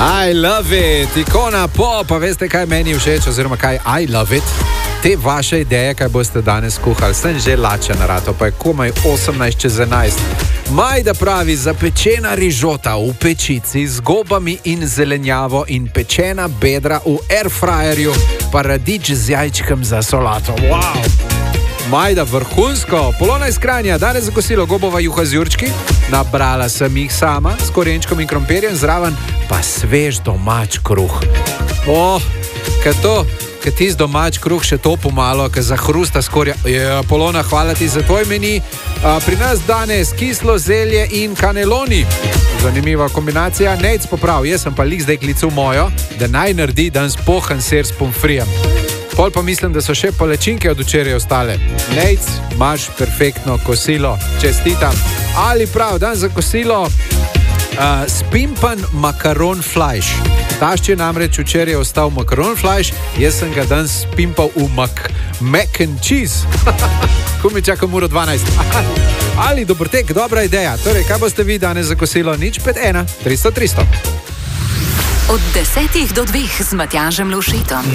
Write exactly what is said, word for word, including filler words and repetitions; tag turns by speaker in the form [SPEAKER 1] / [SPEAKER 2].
[SPEAKER 1] I love it, ikona pop, pa veste, kaj meni všeč, oziroma kaj I love it. Te vaše ideje, kaj boste danes kuhali, sem že lačen na rato, pa je komaj osemnajst čez enajst. Majda pravi, zapečena rižota v pečici z gobami in zelenjavo in pečena bedra v airfryerju, pa radič z jajčkem za solato. Wow! Majda, vrhunsko. Polona iz Kranja, danes za kosilo gobova juha z jurčki, nabrala sem jih sama s korenčkom in krompirjem, zraven pa svež domač kruh. Oh, kaj to, kaj ti z domač kruh še to pomalo, kaj zahrusta skorja. Je, Polona, hvala ti za tvoj meni. A, pri nas danes kislo zelje in kaneloni. Zanimiva kombinacija. Nejc poprav, jaz sem pa lik zdaj klical mojo, da naj naredi danes pohan ser s pomfrijem. Pol pa mislim, da so še palečinke od včeraj ostale. Nejc, imaš perfektno kosilo. Čestitam. Ali prav, dan za kosilo uh, spimpan makaron flajš. Tašče namreč včeraj je ostal makaron flajš, jaz sem ga danes spimpal v mak, mac and cheese. Ko mi čakam uro dvanajst. Ali Dobrotek, dobra ideja. Torej, kaj boste vi danes za kosilo? Nič pet ena, tristo tristo.
[SPEAKER 2] Od desetih do dveh z Matjažem Lovšetom.